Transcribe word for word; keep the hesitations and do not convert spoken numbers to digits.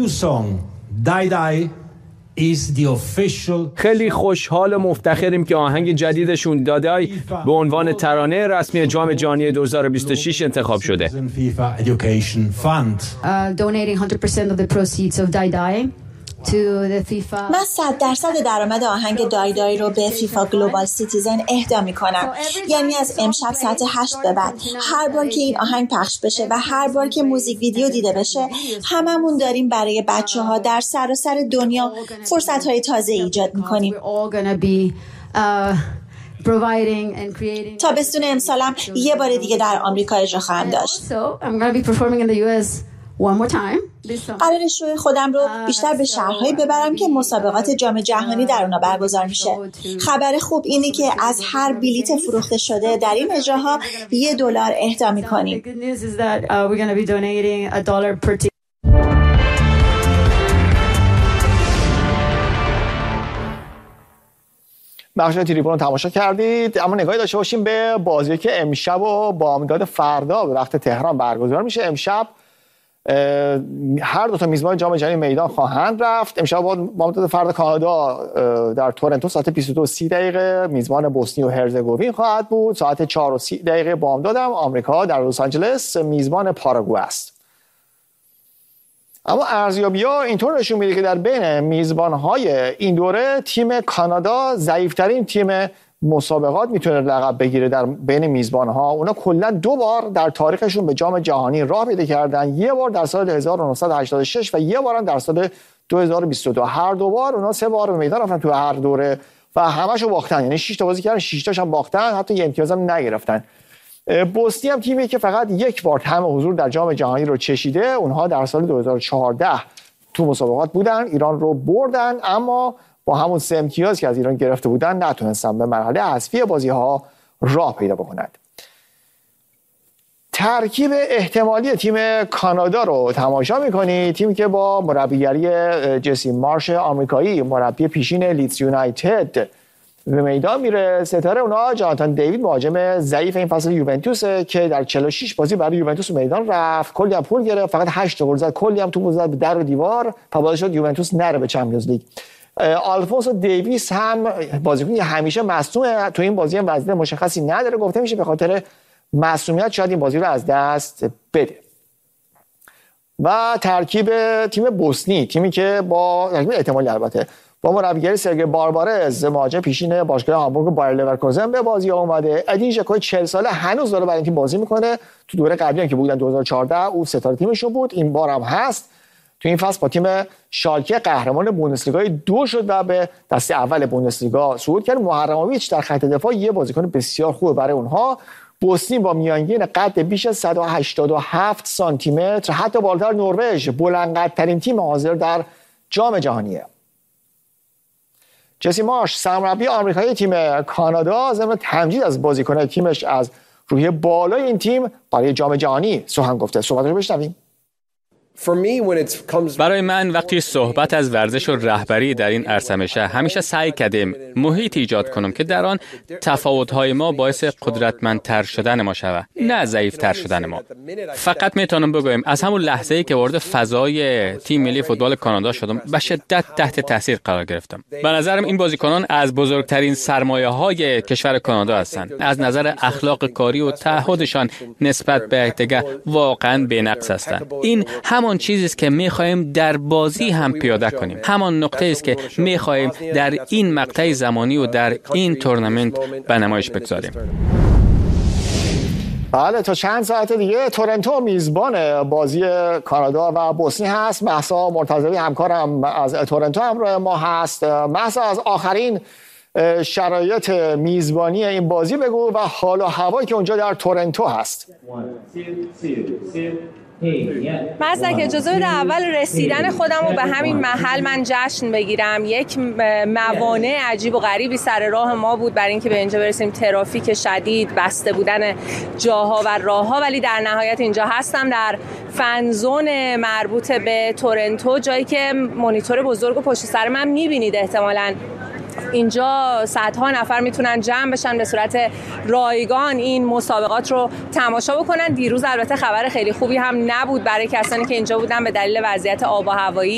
song, Die Die, is the official. خیلی خوشحال و مفتخریم که آهنگ جدیدشون دادای به عنوان ترانه رسمی جام جهانی دو هزار و بیست و شش انتخاب شده. FIFA Education Fund. Uh, donating one hundred percent of the proceeds of Die Die to the FIFA. من صد درصد درآمد آهنگ دای دای رو به فیفا گلوبال سیتیزن اهدا میکنم. یعنی از امشب ساعت هشت به بعد هر بار که این آهنگ پخش بشه و هر بار که موزیک ویدیو دیده بشه، هممون داریم برای بچه‌ها در سراسر دنیا فرصت‌های تازه ایجاد میکنیم. تابستون امسالم یه بار دیگه در آمریکا اجرا خواهم داشت. قرار شو خودم رو بیشتر به شهرهایی ببرم که مسابقات جام جهانی در اونا برگزار میشه. خبر خوب اینه که از هر بلیت فروخته شده در این اجراها یه دلار اهدا میکنیم. بخش تریبون رو تماشا کردید، اما نگاهی داشته باشیم به بازی که امشب و بامداد فردا به وقت تهران برگزار میشه. امشب هر دو تا میزبان جام جهانی میدان خواهند رفت. امشب بامداد فردا کانادا در تورنتو ساعت بیست و دو و سی دقیقه میزبان بوسنی و هرزگوین خواهد بود. ساعت چهار و سی دقیقه بامداد هم آمریکا در لس آنجلس میزبان پاراگوئه است. اما ارزیابی‌ها اینطور نشون میده که در بین میزبان‌های این دوره تیم کانادا ضعیف‌ترین تیم مسابقات میتونه لقب بگیره. در بین میزبان‌ها اونا کلا دو بار در تاریخشون به جام جهانی راه پیدا کردن، یه بار در سال هزار و نهصد و هشتاد و شش و یه بار هم در سال دو هزار و بیست و دو. هر دو بار اونا سه بار به میدان رفتن تو هر دوره و همه‌شو باختن، یعنی شش تا بازی کردن، شش تاش هم باختن، حتی یه امتیاز هم نگرفتن. بوسنی هم تیمی که فقط یک بار تم حضور در جام جهانی رو چشیده. اونها در سال دو هزار و چهارده تو مسابقات بودن، ایران رو بردن، اما با همون سه امتیاز که از ایران گرفته بودن نتونستن به مرحله حذفی بازی‌ها راه پیدا بکنند. ترکیب احتمالی تیم کانادا رو تماشا می‌کنید، تیمی که با مربیگری جسی مارش آمریکایی، مربی پیشین لیدز یونایتد، به میدان میره. ستاره اونا جاناتان دیوید، مهاجم ضعیف این فصل یوونتوسه که در چهل و شش بازی برای یوونتوس میدان رفت، کلی هم پول گرفت، فقط هشت گل زد، کلی هم توپ زد به در و دیوار و باعث شد یوونتوس نره به چمپیونز لیگ. آلفونسو دیویس هم بازیکنی همیشه مصدومه، تو این بازی هم وضعیت مشخصی نداره، گفته میشه به خاطر معصومیت شاید این بازی رو از دست بده. و ترکیب تیم بوسنی، تیمی که با احتمالی البته با مربیگری سرگئی باربارز، مهاجم پیشین باشگاه هامبورگ بایر لورکوزن به بازی اومده. ادین ژکو چهل ساله هنوز داره برای این تیم بازی میکنه. تو دوره قبلی هم که بودن دو هزار و چهارده او ستاره تیمشون بود، این بار هم هست. تو این فصل با تیم شالکه قهرمان بوندسلیگا دو شد و به دسته اول بوندسلیگا صعود کرد. محرموویچ در خط دفاع یه بازیکن بسیار خوبه برای اونها. بوسنی با میانگین قد بیش از صد و هشتاد و هفت سانتی متر، حتی بالاتر نروژ، بلندقدترین تیم حاضر در جام جهانیه. جسی مارش، سرمربی آمریکایی تیم کانادا، ضمن تمجید از بازیکن‌های تیمش از روحیه بالای این تیم برای جام جهانی سخن گفته. صحبتش رو بشنویم. برای من وقتی صحبت از ورزش و رهبری در این عرصه میشه، همیشه سعی کردیم محیط ایجاد کنم که در آن تفاوت‌های ما باعث قدرتمندتر شدن ما شود، نه ضعیف‌تر شدن ما. فقط میتونم بگویم از همون لحظه‌ای که وارد فضای تیم ملی فوتبال کانادا شدم، به شدت تحت تاثیر قرار گرفتم. به نظرم این بازیکنان از بزرگترین سرمایه‌های کشور کانادا هستند. از نظر اخلاق کاری و تعهدشان نسبت به یکدیگر واقعاً بی‌نقص هستند. این همان چیزی است که می‌خواهیم در بازی هم پیاده کنیم. همان نقطه است که می‌خواهیم در این مقطع زمانی و در این تورنمنت به نمایش بگذاریم. بله، تا چند ساعت دیگه تورنتو میزبان بازی کانادا و بوسنی هست. مهسا مرتضوی همکارم از تورنتو همراه ما هست. مهسا، از آخرین شرایط میزبانی این بازی بگو و حال و هوایی که اونجا در تورنتو هست. مزدک اجازه بده اول رسیدن خودم رو به همین محل من جشن بگیرم. یک موانع عجیب و غریبی سر راه ما بود برای اینکه به اینجا برسیم، ترافیک شدید، بسته بودن جاها و راهها، ولی در نهایت اینجا هستم در فنزون مربوط به تورنتو، جایی که مانیتور بزرگ و پشت سر من میبینید. احتمالاً اینجا صدها نفر میتونن جمع بشن به صورت رایگان این مسابقات رو تماشا بکنن. دیروز البته خبر خیلی خوبی هم نبود برای کسانی که اینجا بودن به دلیل وضعیت آب و هوایی.